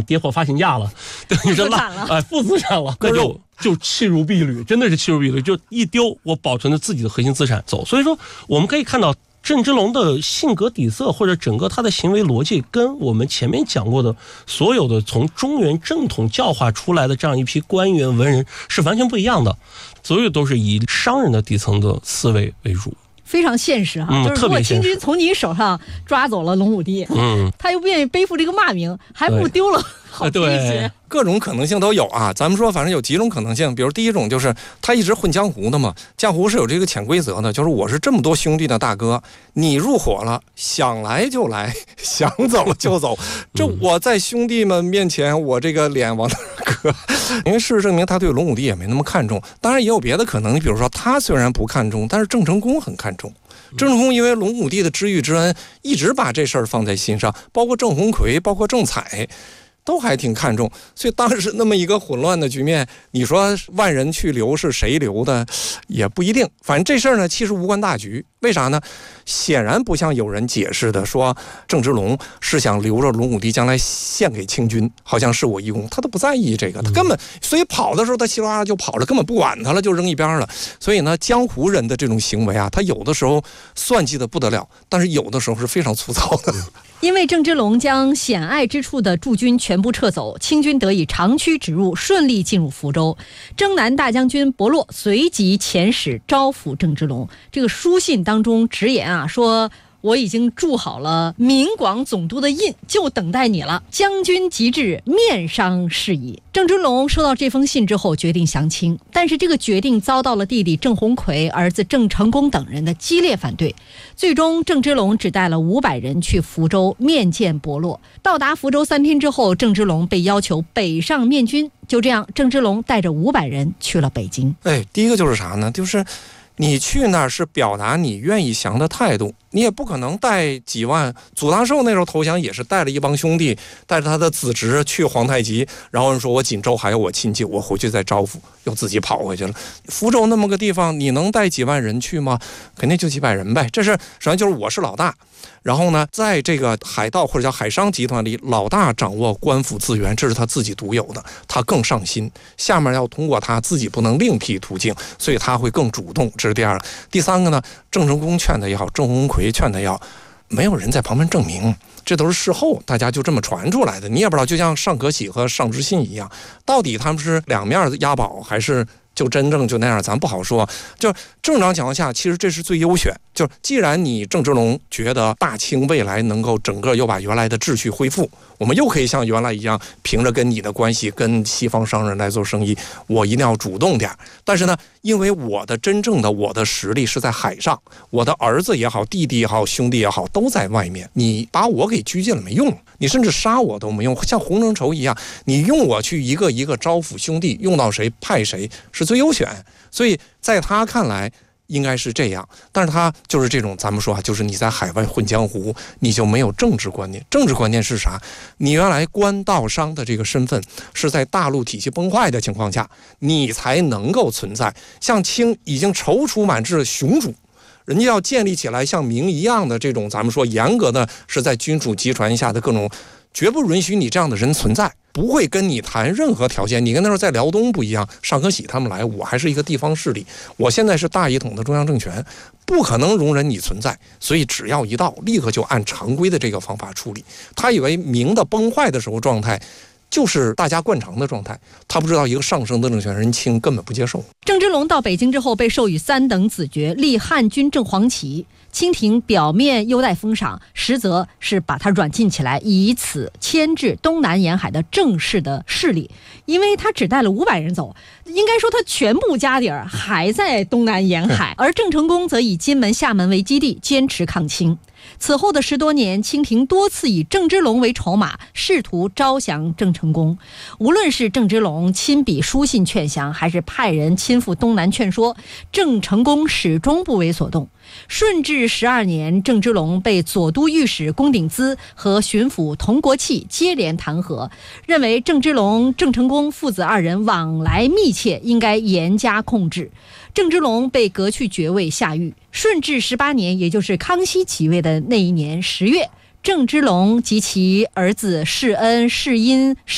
跌破发行价了，等于是负资产了，那就弃如敝履，真的是弃如敝履，就一丢，我保存着自己的核心资产走。所以说，我们可以看到郑芝龙的性格底色或者整个他的行为逻辑，跟我们前面讲过的所有的从中原正统教化出来的这样一批官员文人是完全不一样的，所有都是以商人的底层的思维为主。 非常现实哈，就是如果清军从你手上抓走了龙武帝，他又不愿意背负这个骂名，还不丢了好这些。 各种可能性都有啊，咱们说反正有几种可能性，比如第一种就是他一直混江湖的嘛，江湖是有这个潜规则的，就是我是这么多兄弟的大哥，你入伙了，想来就来，想走就走，这我在兄弟们面前我这个脸往哪搁？因为事实证明他对龙武帝也没那么看重，当然也有别的可能，比如说他虽然不看重，但是郑成功很看重。郑成功因为龙武帝的知遇之恩，一直把这事儿放在心上，包括郑鸿逵，包括郑采。都还挺看重，所以当时那么一个混乱的局面，你说万人去留是谁留的也不一定，反正这事儿呢其实无关大局。为啥呢？显然不像有人解释的说郑芝龙是想留着龙武帝将来献给清军，好像是我一公，他都不在意这个，他根本所以跑的时候他稀里哗啦就跑了，根本不管他了，就扔一边了。所以呢，江湖人的这种行为啊，他有的时候算计的不得了，但是有的时候是非常粗糙的。 因为郑芝龙将险隘之处的驻军全部撤走，清军得以长驱直入，顺利进入福州。征南大将军伯洛随即遣使招抚郑芝龙。这个书信当中直言啊，说我已经铸好了闽广总督的印，就等待你了。将军即至，面商事宜。郑芝龙收到这封信之后，决定降清，但是这个决定遭到了弟弟郑鸿逵、儿子郑成功等人的激烈反对。最终，郑芝龙只带了500人去福州面见伯洛。到达福州3天之后，郑芝龙被要求北上面军。就这样，郑芝龙带着500人去了北京。 第一个就是啥呢？就是你去那儿是表达你愿意降的态度，你也不可能带几万。祖大寿那时候投降也是带了一帮兄弟，带着他的子侄去皇太极，然后人说我锦州还有我亲戚，我回去再招呼，又自己跑回去了。福州那么个地方，你能带几万人去吗？肯定就几百人呗。这是首先就是我是老大，然后呢，在这个海盗或者叫海商集团里，老大掌握官府资源，这是他自己独有的，他更上心，下面要通过他自己不能另辟途径，所以他会更主动，这是第二个。第三个呢，郑成功劝他也好，郑鸿逵劝他也好，没有人在旁边证明，这都是事后大家就这么传出来的，你也不知道，就像尚可喜和尚知信一样，到底他们是两面押宝还是就真正就那样，咱不好说。就正常情况下，其实这是最优选。就既然你郑芝龙觉得大清未来能够整个又把原来的秩序恢复，我们又可以像原来一样，凭着跟你的关系跟西方商人来做生意，我一定要主动点。但是呢，因为我的实力是在海上，我的儿子也好，弟弟也好，兄弟也好，都在外面，你把我给拘禁了没用，你甚至杀我都没用。像洪承畴一样，你用我去一个一个招抚兄弟，用到谁派谁是最优选。所以在他看来应该是这样，但是他就是这种，咱们说啊，就是你在海外混江湖，你就没有政治观念。政治观念是啥？你原来官道商的这个身份是在大陆体系崩坏的情况下，你才能够存在。像清已经踌躇满志，雄主，人家要建立起来像明一样的这种，咱们说严格的是在君主集权下的各种，绝不允许你这样的人存在。不会跟你谈任何条件。你跟那时候在辽东不一样，尚可喜他们来，我还是一个地方势力，我现在是大一统的中央政权，不可能容忍你存在，所以只要一到，立刻就按常规的这个方法处理。他以为明的崩坏的时候状态就是大家惯常的状态，他不知道一个上升的政权人清根本不接受。 郑芝龙到北京之后被授予3等子爵，立汉军正黄旗。清廷表面优待封赏，实则是把他软禁起来，以此牵制东南沿海的正式的势力。因为他只带了500人走，应该说他全部家底儿还在东南沿海，而郑成功则以金门、厦门为基地，坚持抗清。此后的10多年，清廷多次以郑芝龙为筹码，试图招降郑成功。无论是郑芝龙亲笔书信劝降，还是派人亲赴东南劝说，郑成功始终不为所动。顺治12年，郑芝龙被左都御史龚鼎孳和巡抚童国器接连弹劾，认为郑芝龙、郑成功父子2人往来密切，应该严加控制。郑芝龙被革去爵位下狱。顺治18年，也就是康熙即位的那一年10月，郑芝龙及其儿子世恩、世英